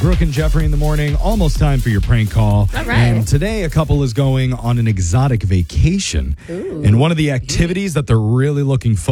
Brooke and Jeffrey in the morning. Almost time for your prank call. All right. And today, a couple is going on an exotic vacation. Ooh. And one of the activities that they're really looking forward